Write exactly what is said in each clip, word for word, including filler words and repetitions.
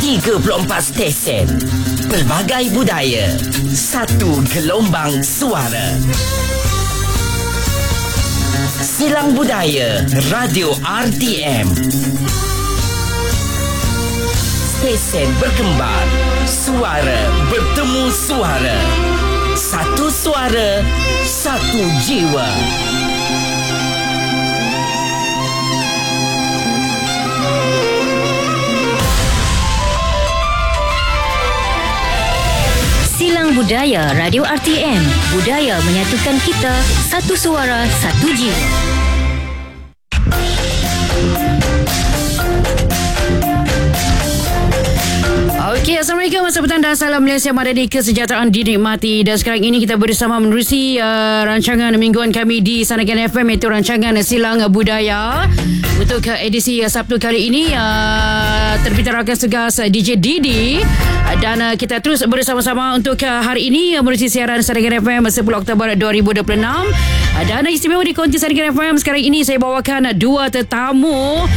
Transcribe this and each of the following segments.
tiga puluh empat stesen, pelbagai budaya, satu gelombang suara. Silang Budaya Radio R T M. Stesen berkembang, suara bertemu suara. Satu suara, satu jiwa. Silang Budaya Radio R T M. Budaya menyatukan kita, satu suara, satu jiwa. Okey, Assalamualaikum, selamat petang dan salam Malaysia Madani, kesejahteraan dinikmati. Dan sekarang ini kita bersama menerusi uh, rancangan mingguan kami di Sanagan F M, iaitu rancangan Silang Budaya. Untuk uh, edisi uh, Sabtu kali ini, uh, terbitan rakan segas uh, D J Didi. Uh, dan uh, kita terus bersama-sama untuk uh, hari ini uh, menerusi siaran Sanagan F M sepuluh Oktober dua ribu dua puluh enam. Uh, dan uh, istimewa di konti Sanagan F M sekarang ini saya bawakan uh, dua tetamu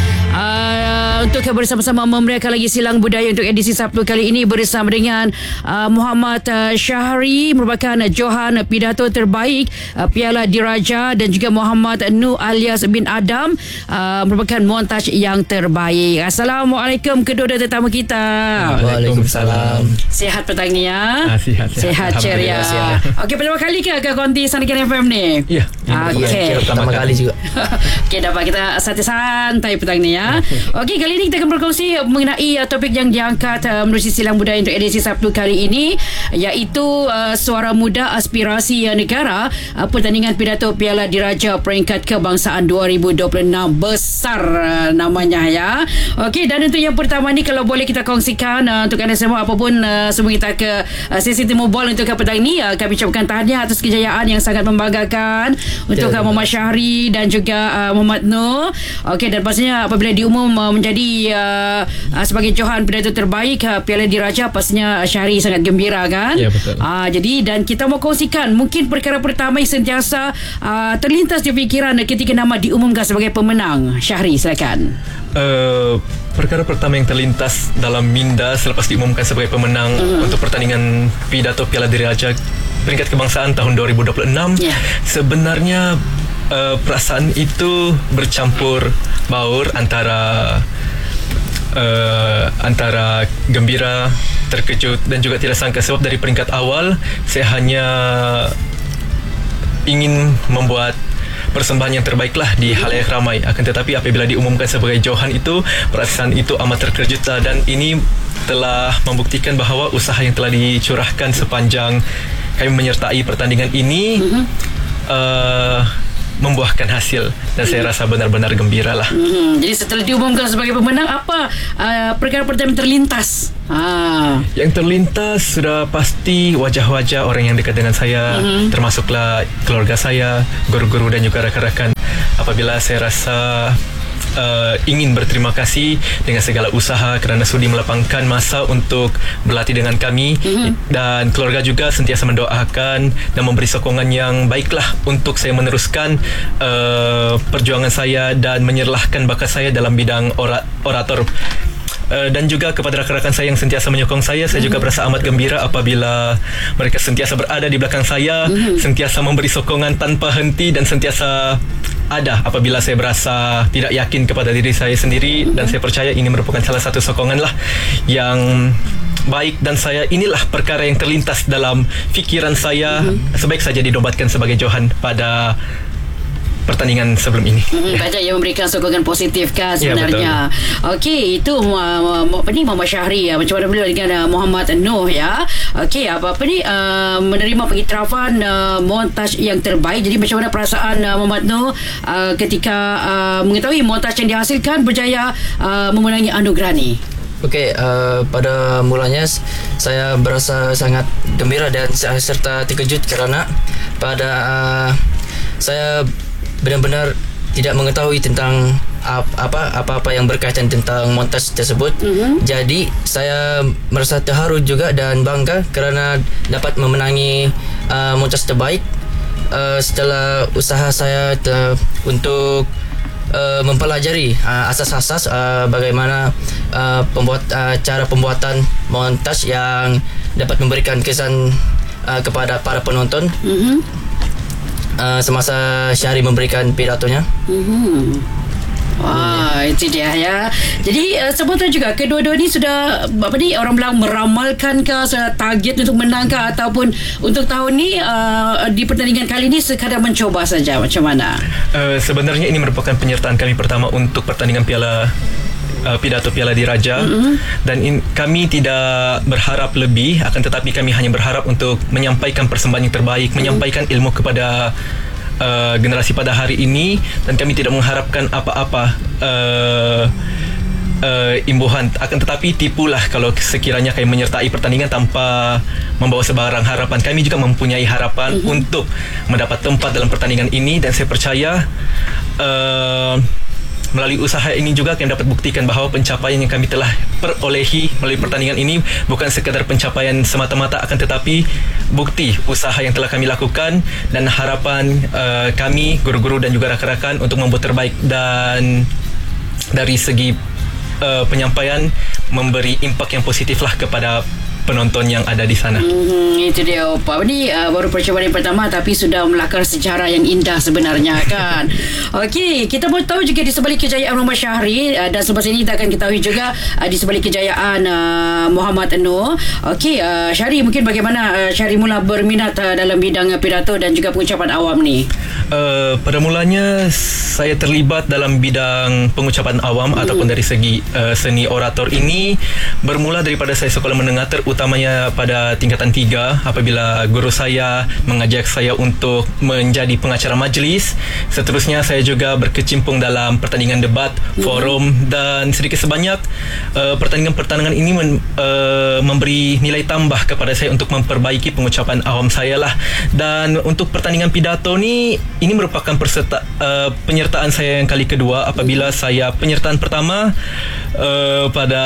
uh, untuk uh, bersama-sama memeriahkan lagi Silang Budaya untuk edisi Sabtu kali ini bersama dengan uh, Muhammad uh, Syahri, merupakan uh, Johan Pidato Terbaik uh, Piala Diraja, dan juga Muhammad Nuh alias bin Adam, uh, merupakan montaj yang terbaik. Assalamualaikum kedua tetamu kita. Waalaikumsalam. Sihat petang ni ya? Ah, sihat, sihat. Sihat ceria. Okey, pertama kali ke ke konti Sanagan F M ni? Ya. Okey. Pertama kali juga. Okey, dapat kita santai-santai petang ni ya. Okey, kali ini kita akan berkongsi mengenai uh, topik yang diangkat uh, menerusi Silang Budaya untuk edisi Sabtu kali ini, iaitu uh, Suara Muda Aspirasi Negara, uh, pertandingan pidato Piala Diraja peringkat kebangsaan dua ribu dua puluh enam. Besar uh, namanya ya. Okey, dan untuk yang pertama ni, kalau boleh kita kongsikan uh, untuk anda semua, apapun uh, sebelum kita ke uh, sesi temu bol untuk petang ni, uh, kami ucapkan tahniah atas kejayaan yang sangat membanggakan untuk uh, Muhammad Syahri dan juga uh, Muhammad Nuh. Okey, dan pastinya apabila diumum uh, menjadi uh, uh, sebagai Johan Pidato Terbaik uh, Piala Diraja, pastinya Syahri sangat gembira kan? Ya, betul. Ah, jadi dan kita mau kongsikan mungkin perkara pertama yang sentiasa uh, terlintas di fikiran ketika nama diumumkan sebagai pemenang. Syahri, silakan. Uh, perkara pertama yang terlintas dalam minda selepas diumumkan sebagai pemenang uh-huh. untuk pertandingan pidato Piala Diraja peringkat kebangsaan tahun dua ribu dua puluh enam, yeah. sebenarnya uh, perasaan itu bercampur baur antara Uh, antara gembira, terkejut dan juga tidak sangka, sebab dari peringkat awal saya hanya ingin membuat persembahan yang terbaiklah di halayak ramai. Akan tetapi apabila diumumkan sebagai Johan itu, perasaan itu amat terkejut, dan ini telah membuktikan bahawa usaha yang telah dicurahkan sepanjang kami menyertai pertandingan ini mm-hmm. uh, membuahkan hasil, dan saya rasa benar-benar gembira lah. Hmm, jadi setelah diumumkan sebagai pemenang, apa uh, perkara pertama yang terlintas? Ah. Yang terlintas sudah pasti wajah-wajah orang yang dekat dengan saya, mm-hmm. termasuklah keluarga saya, guru-guru dan juga rakan-rakan. Apabila saya rasa Uh, ingin berterima kasih dengan segala usaha kerana sudi melapangkan masa untuk berlatih dengan kami, mm-hmm. dan keluarga juga sentiasa mendoakan dan memberi sokongan yang baiklah untuk saya meneruskan uh, perjuangan saya dan menyerlahkan bakat saya dalam bidang ora- orator. Uh, dan juga kepada rakan-rakan saya yang sentiasa menyokong saya, saya mm-hmm. juga berasa amat gembira apabila mereka sentiasa berada di belakang saya, mm-hmm. sentiasa memberi sokongan tanpa henti, dan sentiasa ada apabila saya berasa tidak yakin kepada diri saya sendiri, mm-hmm. dan saya percaya ini merupakan salah satu sokongan lah yang baik, dan saya inilah perkara yang terlintas dalam fikiran saya, mm-hmm. sebaik saja dinobatkan sebagai Johan pada pertandingan sebelum ini. Hmm, banyak yang memberikan sokongan positif kan sebenarnya. Ya, okey, itu uh, apa ni Muhammad Syahri, uh, macam mana beliau dengan uh, Muhammad Nuh ya. Okey, apa apa ni uh, menerima pengiktirafan uh, montaj yang terbaik. Jadi macam mana perasaan uh, Muhammad Nuh uh, ketika uh, mengetahui montaj yang dihasilkan berjaya uh, memenangi anugerah ni? Okey, uh, pada mulanya saya berasa sangat gembira dan serta terkejut kerana pada uh, saya benar-benar tidak mengetahui tentang apa apa-apa yang berkaitan tentang montaj tersebut. Mm-hmm. Jadi saya merasa terharu juga dan bangga kerana dapat memenangi uh, montaj terbaik uh, setelah usaha saya ter, untuk uh, mempelajari uh, asas-asas uh, bagaimana uh, pembuat uh, cara pembuatan montaj yang dapat memberikan kesan uh, kepada para penonton mm-hmm. uh, semasa Syahri memberikan pidatonya. Mm-hmm. Wah, itu dia ya. Jadi uh, sebetulnya juga kedua-dua ni sudah apa ni orang bilang meramalkan ke target untuk menang ke ataupun untuk tahun ni uh, di pertandingan kali ni sekadar mencoba saja, macam mana? Uh, sebenarnya ini merupakan penyertaan kami pertama untuk pertandingan Piala Uh, pidato Piala Diraja mm-hmm. dan in, kami tidak berharap lebih, akan tetapi kami hanya berharap untuk menyampaikan persembahan yang terbaik, mm-hmm. menyampaikan ilmu kepada uh, generasi pada hari ini, dan kami tidak mengharapkan apa-apa uh, uh, imbuhan, akan tetapi tipulah kalau sekiranya kami menyertai pertandingan tanpa membawa sebarang harapan. Kami juga mempunyai harapan mm-hmm. untuk mendapat tempat dalam pertandingan ini, dan saya percaya uh, melalui usaha ini juga kami dapat buktikan bahawa pencapaian yang kami telah perolehi melalui pertandingan ini bukan sekadar pencapaian semata-mata, akan tetapi bukti usaha yang telah kami lakukan dan harapan uh, kami, guru-guru dan juga rakan-rakan untuk membuat terbaik, dan dari segi uh, penyampaian memberi impak yang positif lah kepada penonton yang ada di sana. Hmm, itu dia Opa. Ini uh, baru percobaan yang pertama tapi sudah melakar sejarah yang indah sebenarnya kan. Okey, kita mau tahu juga di sebalik kejayaan Muhammad Syahri uh, dan selepas ini kita akan ketahui juga uh, di sebalik kejayaan uh, Muhammad Noor. Okey, uh, Syahri, mungkin bagaimana uh, Syahri mula berminat uh, dalam bidang uh, pidato dan juga pengucapan awam ni? Uh, pada mulanya saya terlibat dalam bidang pengucapan awam hmm. ataupun dari segi uh, seni orator ini bermula daripada saya sekolah menengah, terutamanya pada tingkatan tiga apabila guru saya mengajak saya untuk menjadi pengacara majlis. Seterusnya saya juga berkecimpung dalam pertandingan debat, hmm. forum, dan sedikit sebanyak uh, pertandingan-pertandingan ini men, uh, memberi nilai tambah kepada saya untuk memperbaiki pengucapan awam saya lah. Dan untuk pertandingan pidato ni, ini merupakan perserta, uh, penyertaan saya yang kali kedua apabila saya penyertaan pertama uh, pada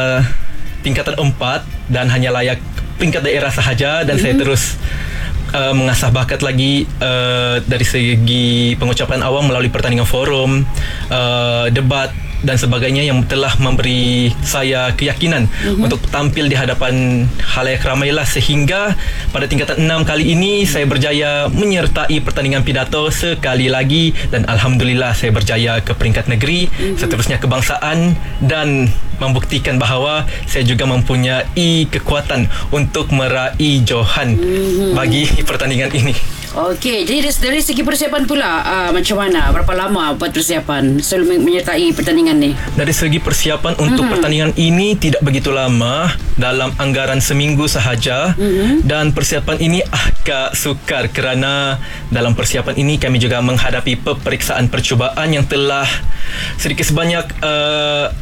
tingkatan empat dan hanya layak peringkat daerah sahaja, dan mm-hmm. saya terus uh, mengasah bakat lagi uh, dari segi pengucapan awam melalui pertandingan forum, uh, debat dan sebagainya yang telah memberi saya keyakinan mm-hmm. untuk tampil di hadapan khalayak ramai lah, sehingga pada tingkatan enam kali ini saya berjaya menyertai pertandingan pidato sekali lagi, dan alhamdulillah saya berjaya ke peringkat negeri, mm-hmm. seterusnya kebangsaan, dan membuktikan bahawa saya juga mempunyai kekuatan untuk meraih johan mm-hmm. bagi pertandingan ini. Okey, jadi dari, dari segi persiapan pula uh, macam mana? Berapa lama buat persiapan sebelum menyertai pertandingan ni? Dari segi persiapan untuk mm-hmm. pertandingan ini tidak begitu lama, dalam anggaran seminggu sahaja, mm-hmm. dan persiapan ini agak sukar kerana dalam persiapan ini kami juga menghadapi peperiksaan percubaan yang telah sedikit sebanyak uh,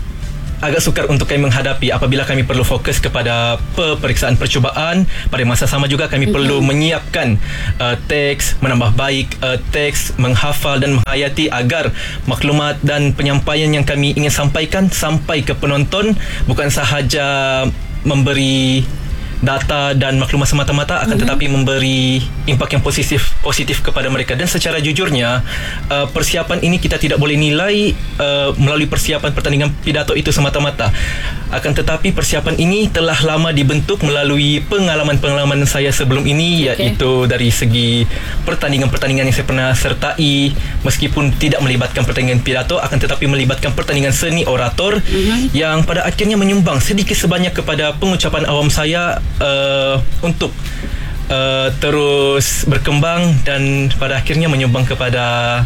agak sukar untuk kami menghadapi apabila kami perlu fokus kepada peperiksaan percubaan. Pada masa sama juga kami mm-hmm. perlu menyiapkan uh, teks, menambah baik uh, teks, menghafal dan menghayati agar maklumat dan penyampaian yang kami ingin sampaikan sampai ke penonton, bukan sahaja memberi data dan maklumat semata-mata, akan mm-hmm. tetapi memberi impak yang positif positif kepada mereka. Dan secara jujurnya uh, persiapan ini kita tidak boleh nilai uh, melalui persiapan pertandingan pidato itu semata-mata, akan tetapi persiapan ini telah lama dibentuk melalui pengalaman-pengalaman saya sebelum ini, okay. iaitu dari segi pertandingan-pertandingan yang saya pernah sertai, meskipun tidak melibatkan pertandingan pidato, akan tetapi melibatkan pertandingan seni orator, mm-hmm. yang pada akhirnya menyumbang sedikit sebanyak kepada pengucapan awam saya Uh, untuk uh, terus berkembang dan pada akhirnya menyumbang kepada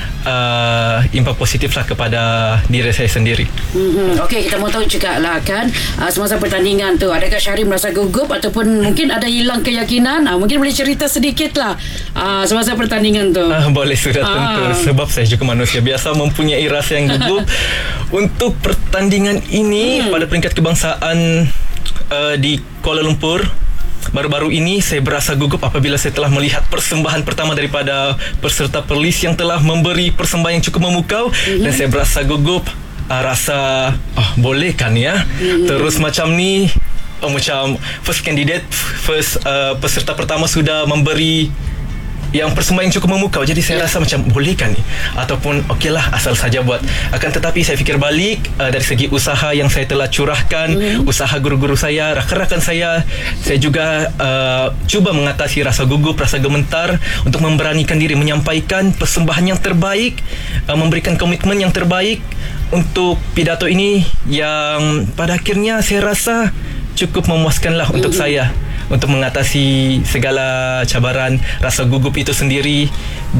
uh, impak positif lah kepada diri saya sendiri. Mm-hmm. Okey, kita mau tahu juga lah kan, uh, semasa pertandingan tu adakah Syahri merasa gugup ataupun mungkin ada hilang keyakinan? Uh, mungkin boleh cerita sedikit lah uh, semasa pertandingan tu. Uh, boleh, sudah uh. tentu, sebab saya juga manusia biasa mempunyai rasa yang gugup. Untuk pertandingan ini hmm. pada peringkat kebangsaan Uh, di Kuala Lumpur baru-baru ini, saya berasa gugup apabila saya telah melihat persembahan pertama daripada peserta Perlis yang telah memberi persembahan yang cukup memukau, mm-hmm. dan saya berasa gugup, uh, rasa oh, boleh kan ya, mm-hmm. terus macam ni, oh, macam first candidate, first uh, peserta pertama sudah memberi yang persembahan yang cukup memukau. Jadi saya yeah. rasa macam boleh kan ni, ataupun okeylah asal saja buat. Akan tetapi saya fikir balik, uh, dari segi usaha yang saya telah curahkan, mm. usaha guru-guru saya, rakan-rakan saya, saya juga uh, cuba mengatasi rasa gugup, rasa gemetar untuk memberanikan diri menyampaikan persembahan yang terbaik, uh, memberikan komitmen yang terbaik untuk pidato ini yang pada akhirnya saya rasa cukup memuaskanlah mm-hmm. untuk saya, untuk mengatasi segala cabaran, rasa gugup itu sendiri,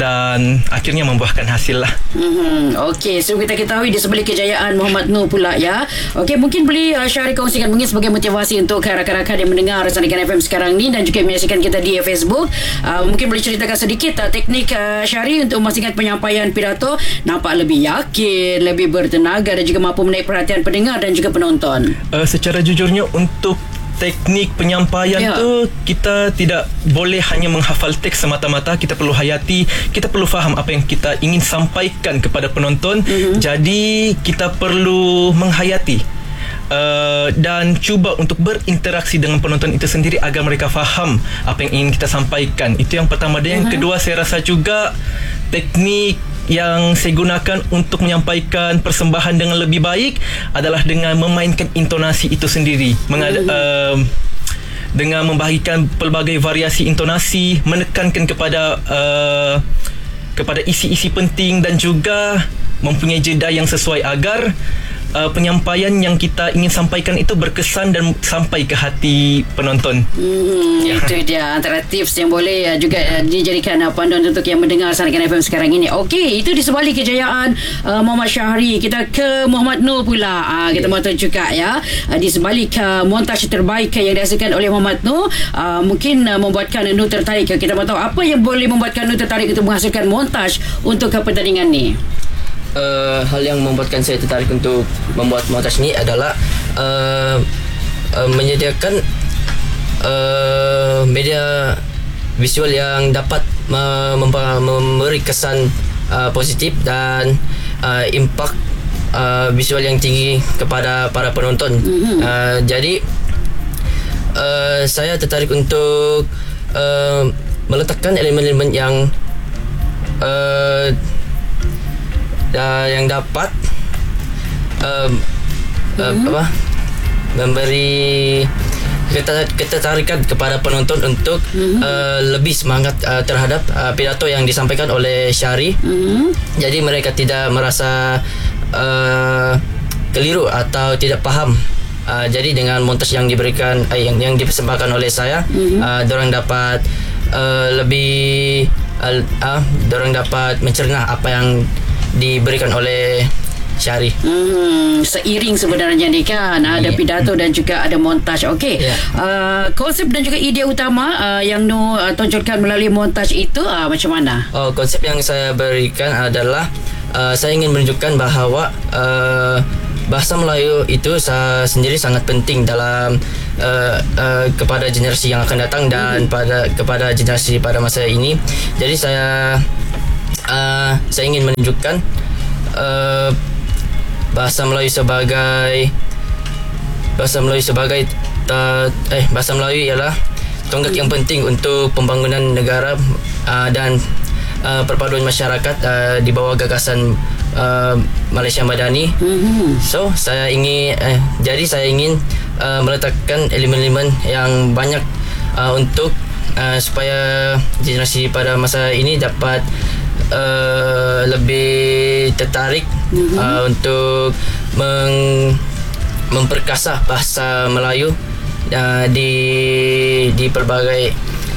dan akhirnya membuahkan hasil lah. Mm-hmm. Okey, so kita ketahui di sebelah kejayaan Muhammad Noor pula ya. Okey, mungkin boleh uh, Syahri kongsikan mungkin sebagai motivasi untuk rakan-rakan yang mendengar Rancangan F M sekarang ni dan juga menyaksikan kita di Facebook. Uh, mungkin boleh ceritakan sedikit uh, teknik uh, Syahri untuk memastikan penyampaian pidato nampak lebih yakin, lebih bertenaga dan juga mampu menaik perhatian pendengar dan juga penonton. Uh, secara jujurnya untuk teknik penyampaian ya. tu kita tidak boleh hanya menghafal teks semata-mata, kita perlu hayati, kita perlu faham apa yang kita ingin sampaikan kepada penonton. Mm-hmm. Jadi kita perlu menghayati uh, dan cuba untuk berinteraksi dengan penonton itu sendiri agar mereka faham apa yang ingin kita sampaikan. Itu yang pertama. Dan yang mm-hmm. kedua, saya rasa juga teknik yang saya gunakan untuk menyampaikan persembahan dengan lebih baik adalah dengan memainkan intonasi itu sendiri, Mengad- mm. uh, dengan membahagikan pelbagai variasi intonasi, menekankan kepada uh, kepada isi-isi penting dan juga mempunyai jeda yang sesuai agar Uh, penyampaian yang kita ingin sampaikan itu berkesan dan sampai ke hati penonton. Hmm, itu dia antara tips yang boleh uh, juga uh, dijadikan uh, panduan untuk yang mendengar Rancangan F M sekarang ini. Okey, itu di sebalik kejayaan uh, Muhammad Syahri. Kita ke Muhammad Noor pula. Uh, kita mahu tahu juga ya, uh, di sebalik uh, montaj terbaik yang dihasilkan oleh Muhammad Noor, uh, mungkin uh, membuatkan Noor tertarik. Kita mahu tahu apa yang boleh membuatkan Noor tertarik untuk menghasilkan montaj untuk ke pertandingan ni. Uh, hal yang membuatkan saya tertarik untuk membuat montaj ni adalah uh, uh, menyediakan uh, media visual yang dapat uh, mempa- memberi kesan uh, positif dan uh, impak uh, visual yang tinggi kepada para penonton. Mm-hmm. Uh, jadi uh, saya tertarik untuk uh, meletakkan elemen-elemen yang uh, Uh, yang dapat uh, uh, mm-hmm. apa memberi ketertarikan kepada penonton untuk mm-hmm. uh, lebih semangat uh, terhadap uh, pidato yang disampaikan oleh Syahri. Mm-hmm. Jadi mereka tidak merasa uh, keliru atau tidak faham. Uh, jadi dengan montaj yang diberikan uh, yang yang dipersembahkan oleh saya, mm-hmm. uh, dorang dapat uh, lebih uh, uh, dorang dapat mencerna apa yang diberikan oleh Syahri. Hmm, seiring sebenarnya ni kan, ada yeah. pidato dan juga ada montaj. Okey. Yeah. Uh, konsep dan juga idea utama uh, yang Noor uh, tonjolkan melalui montaj itu uh, macam mana? Oh, konsep yang saya berikan adalah uh, saya ingin menunjukkan bahawa uh, bahasa Melayu itu uh, sendiri sangat penting dalam uh, uh, kepada generasi yang akan datang dan mm-hmm. pada kepada generasi pada masa ini. Jadi saya Uh, saya ingin menunjukkan uh, bahasa Melayu sebagai bahasa Melayu sebagai uh, eh bahasa Melayu ialah tonggak yang penting untuk pembangunan negara uh, dan uh, perpaduan masyarakat uh, di bawah gagasan uh, Malaysia Madani. Mm-hmm. So saya ingin eh, jadi saya ingin uh, meletakkan elemen-elemen yang banyak uh, untuk uh, supaya generasi pada masa ini dapat Uh, lebih tertarik mm-hmm. uh, untuk meng, memperkasa bahasa Melayu uh, di di pelbagai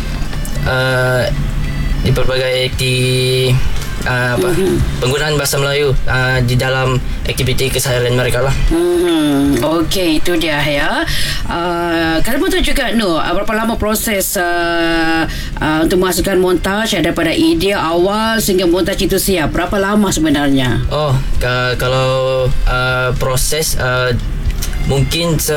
uh, di pelbagai di uh, apa mm-hmm. penggunaan bahasa Melayu uh, di dalam aktiviti keseharian mereka lah. Mm-hmm. Okey, itu dia ya. Uh, kalau betul juga Noor, uh, berapa lama proses uh, uh, untuk menghasilkan montaj daripada idea awal sehingga montaj itu siap? Berapa lama sebenarnya? Oh, k- kalau uh, proses uh, mungkin se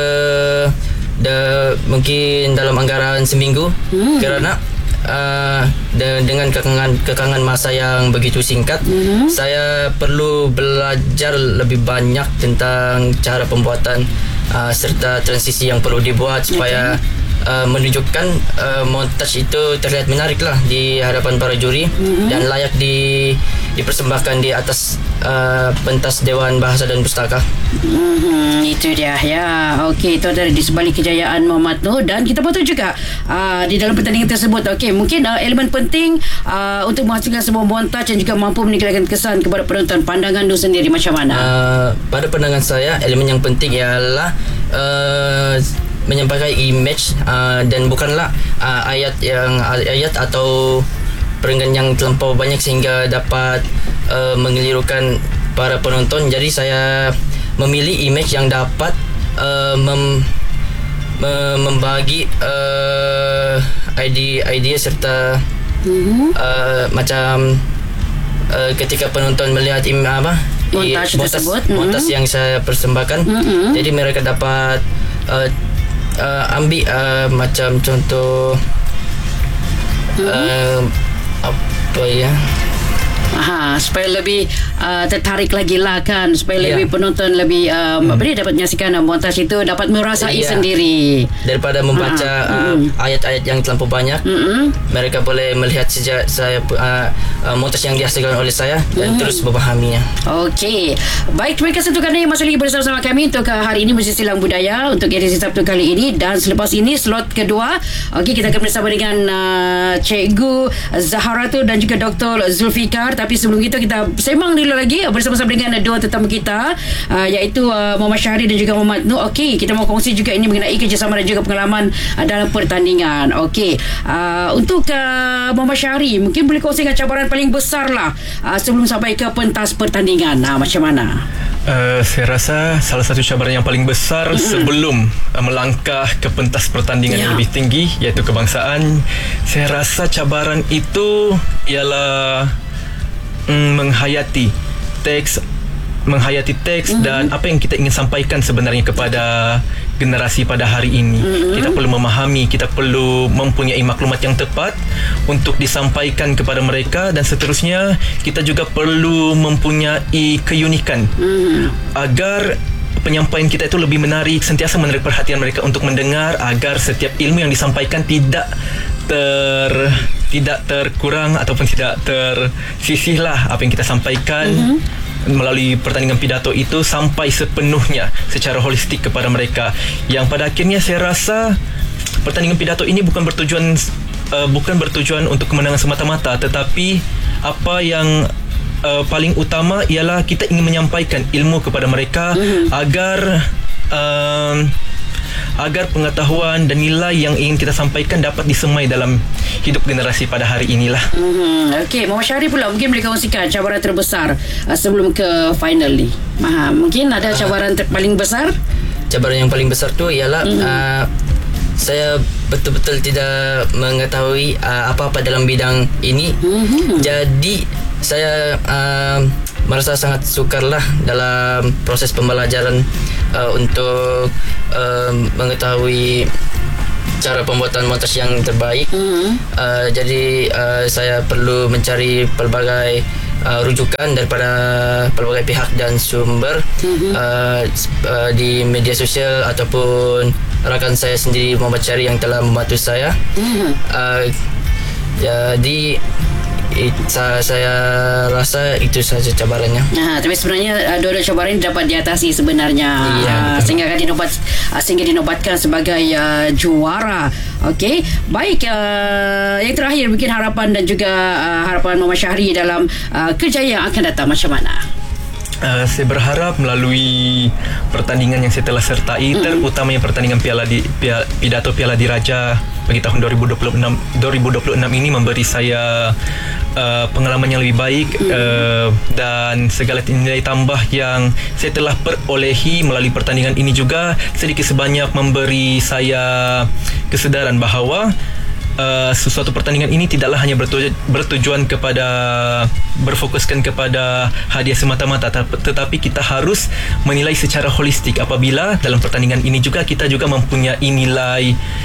de, mungkin dalam anggaran seminggu hmm. kerana Uh, de- dengan kekangan kekangan masa yang begitu singkat, mm-hmm. saya perlu belajar lebih banyak tentang cara pembuatan uh, serta transisi yang perlu dibuat supaya okay. uh, menunjukkan uh, montaj itu terlihat menarik lah di hadapan para juri mm-hmm. dan layak di dipersembahkan di atas uh, pentas Dewan Bahasa dan Pustaka. Hmm, itu dia ya. Okey, itu dari di sebalik kejayaan Muhammad Noor, dan kita pun tahu juga uh, di dalam pertandingan tersebut okey, mungkin uh, elemen penting uh, untuk menghasilkan sebuah montaj dan juga mampu meninggalkan kesan kepada penonton. Pandangan Noor sendiri macam mana? Uh, pada pandangan saya, elemen yang penting ialah uh, menyampaikan image uh, dan bukanlah uh, ayat yang ayat atau perenggan yang terlampau banyak sehingga dapat uh, mengelirukan para penonton. Jadi saya memilih image yang dapat uh, mem, mem, membagi uh, idea-idea serta mm-hmm. uh, macam uh, ketika penonton melihat im, apa montaj tersebut, montaj mm-hmm. yang saya persembahkan, mm-hmm. jadi mereka dapat uh, uh, ambil uh, macam contoh mm-hmm. uh, apa ya, Aha, supaya lebih uh, tertarik lagi lah kan, supaya yeah. lebih penonton lebih um, hmm. apa dia dapat menyaksikan uh, montaj itu, dapat merasai yeah. sendiri daripada membaca uh, hmm. ayat-ayat yang terlampau banyak. Hmm. Mereka boleh melihat sejak saya uh, uh, montaj yang dihasilkan oleh saya dan hmm. terus memahaminya. Okey, baik, terima kasih untuk anda yang masih lagi bersama kami untuk uh, hari ini Muzik Silang Budaya untuk edisi Sabtu kali ini, dan selepas ini slot kedua. Okey, kita akan bersama dengan uh, Cikgu Zaharatu dan juga Doktor Zulfikar. Tapi sebelum itu kita sembang dulu lagi bersama-sama dengan dua tetamu kita, uh, iaitu uh, Muhammad Syahri dan juga Muhammad Noor. Okey, kita mau kongsi juga ini mengenai kerjasama dan juga pengalaman uh, dalam pertandingan. Okey, uh, untuk uh, Muhammad Syahri, mungkin boleh kongsikan cabaran paling besar lah uh, sebelum sampai ke pentas pertandingan. Nah, macam mana? Uh, saya rasa salah satu cabaran yang paling besar mm-hmm. sebelum uh, melangkah ke pentas pertandingan yeah. yang lebih tinggi, iaitu kebangsaan, saya rasa cabaran itu ialah menghayati teks menghayati teks mm-hmm. dan apa yang kita ingin sampaikan sebenarnya kepada generasi pada hari ini. Mm-hmm. Kita perlu memahami, kita perlu mempunyai maklumat yang tepat untuk disampaikan kepada mereka, dan seterusnya kita juga perlu mempunyai keunikan mm-hmm. agar penyampaian kita itu lebih menarik, sentiasa menarik perhatian mereka untuk mendengar, agar setiap ilmu yang disampaikan tidak ter tidak terkurang ataupun tidak tersisih lah apa yang kita sampaikan mm-hmm. melalui pertandingan pidato itu sampai sepenuhnya secara holistik kepada mereka, yang pada akhirnya saya rasa pertandingan pidato ini bukan bertujuan uh, bukan bertujuan untuk kemenangan semata-mata, tetapi apa yang uh, paling utama ialah kita ingin menyampaikan ilmu kepada mereka mm-hmm. agar uh, agar pengetahuan dan nilai yang ingin kita sampaikan dapat disemai dalam hidup generasi pada hari inilah. Mm-hmm. Okey, Muhammad Syahri pula mungkin boleh kongsikan cabaran terbesar uh, sebelum ke final ni. Uh, mungkin ada cabaran ter- paling besar? Cabaran yang paling besar tu ialah mm-hmm. uh, saya betul-betul tidak mengetahui uh, apa-apa dalam bidang ini. Mm-hmm. Jadi saya uh, merasa sangat sukarlah dalam proses pembelajaran uh, untuk uh, mengetahui cara pembuatan montaj yang terbaik. Mm-hmm. uh, Jadi uh, saya perlu mencari pelbagai uh, rujukan daripada pelbagai pihak dan sumber mm-hmm. uh, uh, di media sosial ataupun rakan saya sendiri Muhammad Syahri yang telah membantu saya. Mm-hmm. uh, Jadi It, saya, saya rasa itu saja cabarannya. Ha, tapi sebenarnya dua-dua cabaran dapat diatasi sebenarnya. Iya, ha, sehingga akan dinobat sehingga dinobatkan sebagai uh, juara. Okey, baik. Uh, yang terakhir mungkin harapan dan juga uh, harapan Muhammad Syahri dalam uh, kejayaan yang akan datang macam mana? Uh, saya berharap melalui pertandingan yang saya telah sertai, mm-hmm. terutamanya pertandingan Piala di, Piala, Pidato Piala Diraja bagi tahun dua ribu dua puluh enam ini memberi saya uh, pengalaman yang lebih baik mm-hmm. uh, dan segala nilai tambah yang saya telah perolehi melalui pertandingan ini juga sedikit sebanyak memberi saya kesedaran bahawa Uh, sesuatu pertandingan ini tidaklah hanya bertuju- bertujuan kepada berfokuskan kepada hadiah semata-mata, tetapi kita harus menilai secara holistik apabila dalam pertandingan ini juga kita juga mempunyai nilai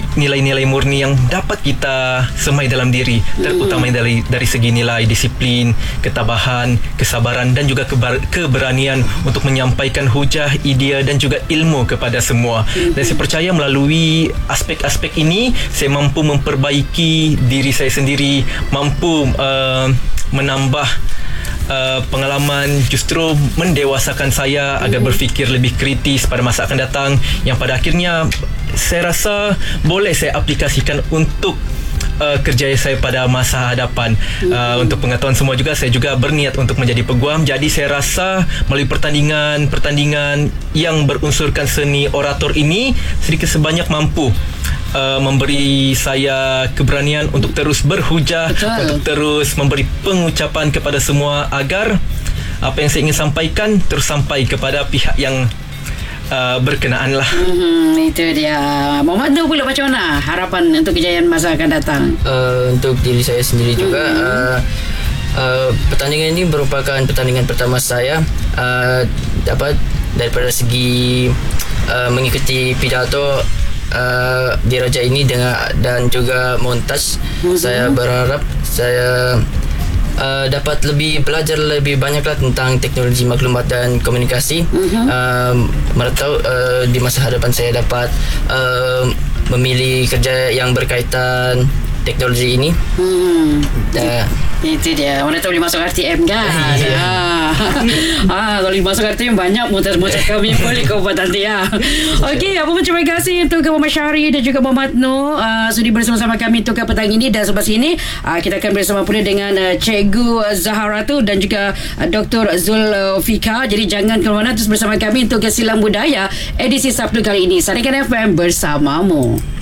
nilai-nilai murni yang dapat kita semai dalam diri, terutama dari dari segi nilai disiplin, ketabahan, kesabaran dan juga kebar, keberanian untuk menyampaikan hujah, idea dan juga ilmu kepada semua. Dan saya percaya melalui aspek-aspek ini saya mampu memperbaiki diri saya sendiri, mampu uh, menambah Uh, pengalaman, justru mendewasakan saya agar berfikir lebih kritis pada masa akan datang, yang pada akhirnya saya rasa boleh saya aplikasikan untuk uh, kerjaya saya pada masa hadapan. Uh, untuk pengetahuan semua juga, saya juga berniat untuk menjadi peguam. Jadi saya rasa melalui pertandingan-pertandingan yang berunsurkan seni orator ini sedikit sebanyak mampu Uh, memberi saya keberanian untuk terus berhujah, Betul. untuk terus memberi pengucapan kepada semua agar apa yang saya ingin sampaikan terus sampai kepada pihak yang uh, berkenaan lah. Hmm, itu dia. Muhammad Nur pula, macam mana harapan untuk kejayaan masa akan datang? Uh, untuk diri saya sendiri juga, hmm. uh, uh, pertandingan ini merupakan pertandingan pertama saya. Uh, dapat daripada segi uh, mengikuti pidato Uh, diraja ini dengan dan juga montaj, mm-hmm. saya berharap saya uh, dapat lebih belajar lebih banyaklah tentang teknologi maklumat dan komunikasi. Mm-hmm. uh, Meratau uh, di masa hadapan saya dapat uh, memilih kerja yang berkaitan teknologi ini. Hmm. Uh, Itu dia. Mana tahu boleh masuk R T M kan? ah. ah, Kalau boleh masuk R T M banyak motor-motor kami boleh kau buat nanti ya. Okey, apa pun terima kasih untuk Muhammad Syahri dan juga Muhammad Nur uh, sudi bersama-sama kami untuk petang ini. Dan sebelah sini uh, kita akan bersama pula dengan uh, Cikgu Zaharatu dan juga uh, Doktor Zulfika. Jadi jangan ke mana, terus bersama kami untuk Silang Budaya edisi Sabtu kali ini. Sarikan F M bersamamu.